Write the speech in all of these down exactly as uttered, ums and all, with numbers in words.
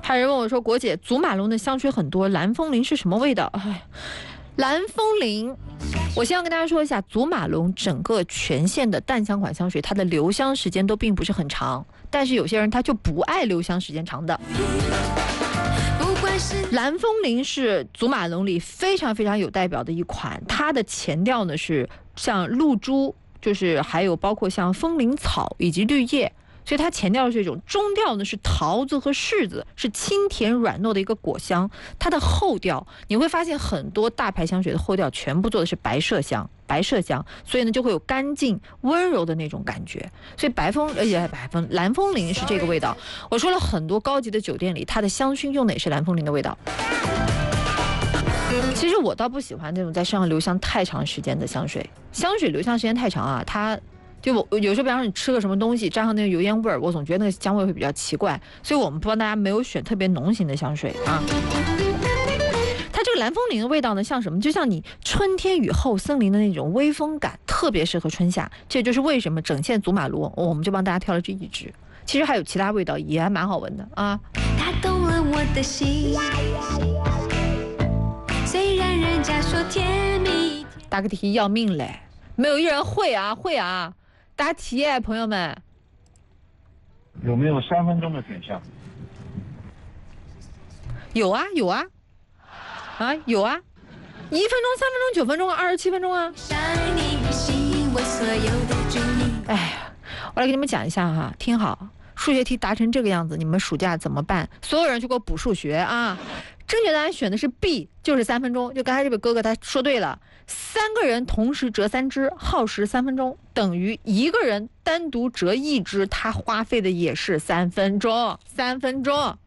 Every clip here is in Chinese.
还有人问我说：“国姐，祖马龙的香水很多，蓝风铃是什么味道？”哎，蓝风铃，我先要跟大家说一下，祖马龙整个全线的淡香款香水，它的留香时间都并不是很长，但是有些人他就不爱留香时间长的。蓝风铃是祖马龙里非常非常有代表的一款，它的前调呢是像露珠，就是还有包括像风铃草以及绿叶。所以它前调是这种，中调呢是桃子和柿子，是清甜软糯的一个果香。它的后调你会发现很多大牌香水的后调全部做的是白麝香，白麝香，所以呢就会有干净温柔的那种感觉。所以白风而且白风蓝风铃是这个味道。我说了很多高级的酒店里，它的香薰用的也是蓝风铃的味道。其实我倒不喜欢这种在身上留香太长时间的香水，香水留香时间太长啊，它。就我有时候，比方说你吃个什么东西，沾上那个油烟味儿，我总觉得那个香味会比较奇怪，所以我们帮大家没有选特别浓型的香水啊。它这个蓝风铃的味道呢，像什么？就像你春天雨后森林的那种微风感，特别适合春夏。这就是为什么整线祖马龙，我们就帮大家挑了这一支。其实还有其他味道，也还蛮好闻的啊。他动了我的心，虽然人家说甜蜜。答个题要命嘞，没有一人会啊，会啊。答题耶，朋友们， 有没有三分钟的选项？ 有啊，有啊，啊，有啊，一分钟、三分钟、九分钟、二十七分钟啊！哎呀，我来给你们讲一下哈，听好，数学题答成这个样子，你们暑假怎么办？所有人去给我补数学啊！正确答案选的是 B， 就是三分钟。就刚才这位哥哥他说对了，三个人同时折三支，耗时三分钟，等于一个人单独折一支，他花费的也是三分钟。三分钟。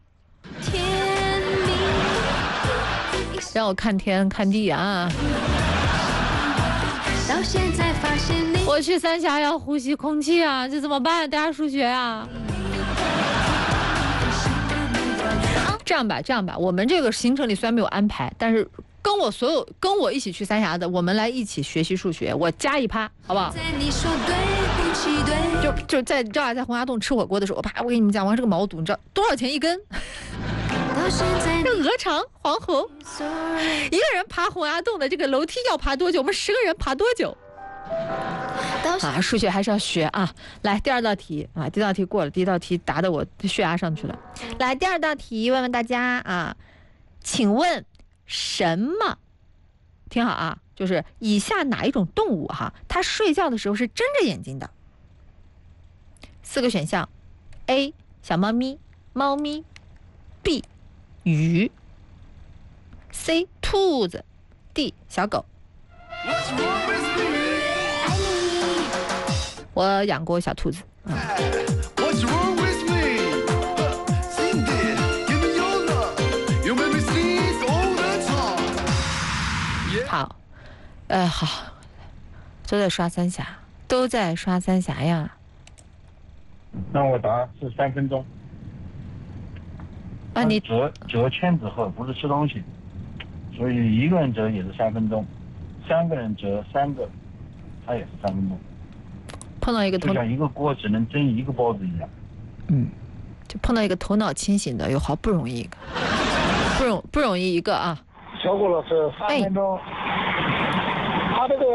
让我看天看地啊！到现在发现你，我去三峡要呼吸空气啊，这怎么办？大家数学啊！这样吧，这样吧，我们这个行程里虽然没有安排，但是跟我所有跟我一起去三峡的，我们来一起学习数学，我加一趴，好不好？就就在你知道在洪崖洞吃火锅的时候，啪，我跟你们讲，完这个毛肚，你知道多少钱一根？这鹅肠、黄喉，一个人爬洪崖洞的这个楼梯要爬多久？我们十个人爬多久？啊，数学还是要学啊！来，第二道题啊，第一道题过了，第一道题答的我血压上去了。来，第二道题，问问大家啊，请问什么？听好啊，就是以下哪一种动物哈，它睡觉的时候是睁着眼睛的？四个选项 ：A. 小猫咪、猫咪 ；B. 鱼 ；C. 兔子 ；D. 小狗。我养过小兔子。嗯、好，呃，好，都在刷三峡，都在刷三峡呀。 那我答是三分钟。 啊，你折折圈子后不是吃东西，所以一个人折也是三分钟，三个人折三个，它也是三分钟。 碰到一个头， 就像一个锅只能蒸一个包子一样。 嗯，就碰到一个头脑清醒的，有好不容易一个，不容不容易一个啊。 小郭老师，三分钟。